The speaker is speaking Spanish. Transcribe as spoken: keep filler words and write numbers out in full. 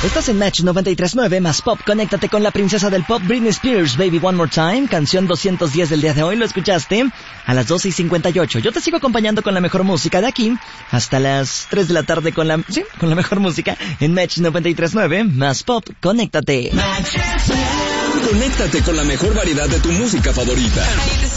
Estás en Match noventa y tres punto nueve más Pop. Conéctate con la princesa del pop, Britney Spears, Baby One More Time, canción doscientos diez del día de hoy. Lo escuchaste a las doce y cincuenta y ocho. Yo te sigo acompañando con la mejor música de aquí hasta las tres de la tarde con la, sí, con la mejor música en Match noventa y tres punto nueve más Pop. Conéctate. Conéctate con la mejor variedad de tu música favorita.